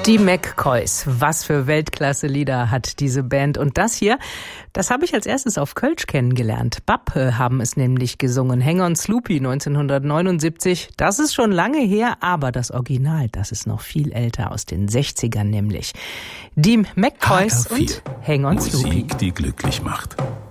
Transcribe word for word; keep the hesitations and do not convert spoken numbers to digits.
Die McCoys. Was für Weltklasse-Lieder hat diese Band. Und das hier, das habe ich als erstes auf Kölsch kennengelernt. Bab haben es nämlich gesungen. Hang on Sloopy neunzehnhundertneunundsiebzig. Das ist schon lange her, aber das Original, das ist noch viel älter, aus den sechzigern nämlich. Die McCoys und Hang on Sloopy. Musik, die glücklich macht.